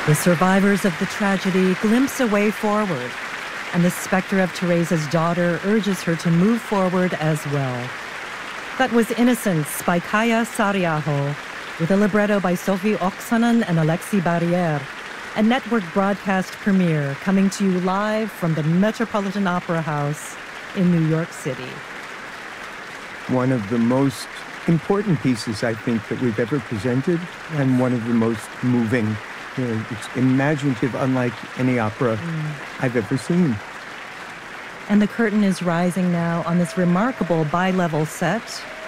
The survivors of the tragedy glimpse a way forward, and the specter of Teresa's daughter urges her to move forward as well. That was Innocence by Kaya Saariaho, with a libretto by Sophie Oksanen and Alexis Barrière, a network broadcast premiere coming to you live from the Metropolitan Opera House in New York City. One of the most important pieces, I think, that we've ever presented, and one of the most moving. It's imaginative, unlike any opera I've ever seen. And the curtain is rising now on this remarkable bi-level set.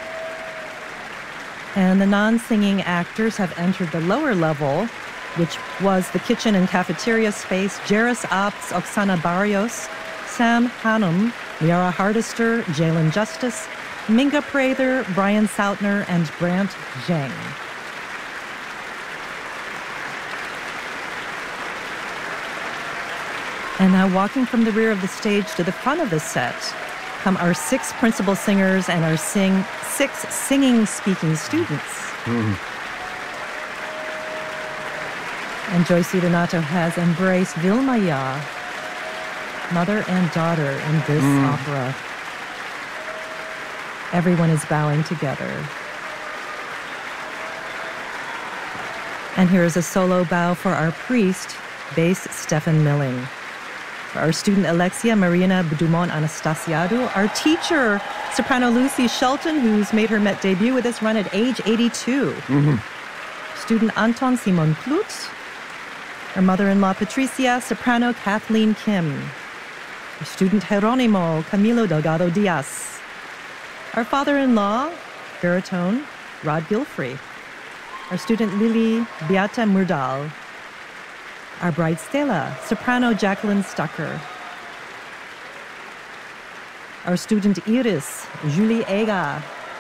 And the non-singing actors have entered the lower level, which was the kitchen and cafeteria space. Jairus Abts, Oksana Barrios, Sam Hannum, Yara Hardister, Jalen Justice, Minga Prather, Brian Sautner, and Brant Zheng. And now walking from the rear of the stage to the front of the set come our 6 principal singers and our 6 singing-speaking students. And Joyce DiDonato has embraced Vilma Ya, mother and daughter in this opera. Everyone is bowing together. And here is a solo bow for our priest, bass Stefan Milling. For our student Alexia Marina Dumont Anastasiadou, our teacher, soprano Lucy Shelton, who's made her Met debut with this run at age 82. Student Anton Simon Klut, our mother-in-law Patricia, soprano Kathleen Kim. Our student Jeronimo Camilo Delgado Diaz. Our father-in-law, baritone Rod Gilfrey. Our student Lily Beata Murdal. Our bride Stella, soprano Jacqueline Stucker. Our student Iris, Julie Ega.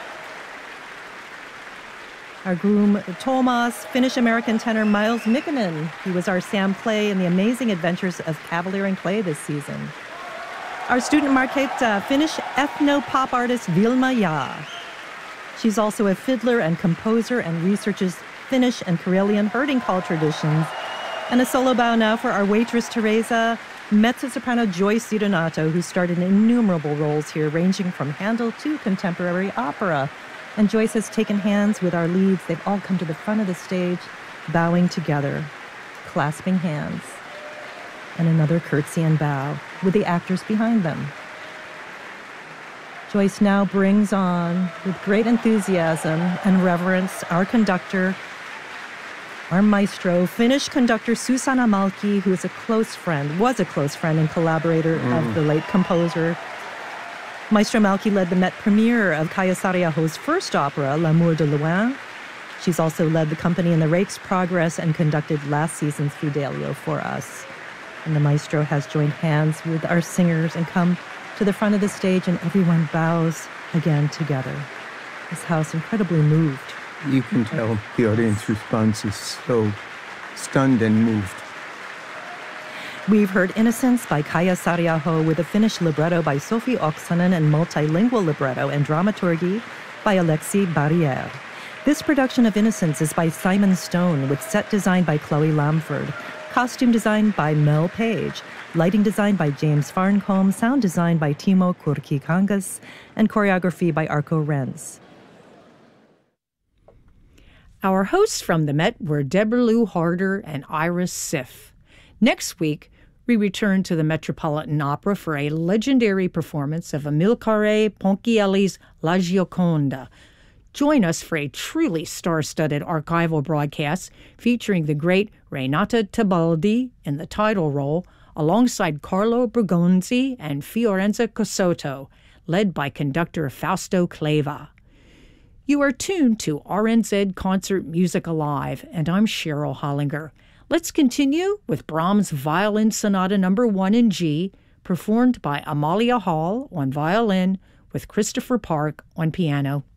Our groom Thomas, Finnish-American tenor Miles Mikkonen. He was our Sam Clay in The Amazing Adventures of Cavalier and Clay this season. Our student Marketa, Finnish ethno-pop artist Vilma Ya. She's also a fiddler and composer and researches Finnish and Karelian herding call traditions. And a solo bow now for our waitress, Teresa, mezzo-soprano Joyce DiDonato, who starred in innumerable roles here, ranging from Handel to contemporary opera. And Joyce has taken hands with our leads. They've all come to the front of the stage, bowing together, clasping hands. And another curtsy and bow with the actors behind them. Joyce now brings on, with great enthusiasm and reverence, our conductor, our maestro, Finnish conductor Susanna Malki, who is was a close friend and collaborator of the late composer. Maestro Malki led the Met premiere of Kaya Saariaho's first opera, L'Amour de Loin. She's also led the company in the Rake's Progress and conducted last season's Fidelio for us. And the maestro has joined hands with our singers and come to the front of the stage, and everyone bows again together. This house incredibly moved. You can tell the audience response is so stunned and moved. We've heard Innocence by Kaya Saariaho with a Finnish libretto by Sophie Oksanen and multilingual libretto and dramaturgy by Alexis Barrière. This production of Innocence is by Simon Stone with set design by Chloe Lamford, costume design by Mel Page, lighting design by James Farncombe, sound design by Timo Kurki-Kangas, and choreography by Arco Renz. Our hosts from the Met were Deborah Lou Harder and Iris Siff. Next week, we return to the Metropolitan Opera for a legendary performance of Amilcare Ponchielli's La Gioconda. Join us for a truly star-studded archival broadcast featuring the great Renata Tebaldi in the title role, alongside Carlo Bergonzi and Fiorenza Cosotto, led by conductor Fausto Cleva. You are tuned to RNZ Concert Music Alive, and I'm Cheryl Hollinger. Let's continue with Brahms' Violin Sonata No. 1 in G, performed by Amalia Hall on violin with Christopher Park on piano.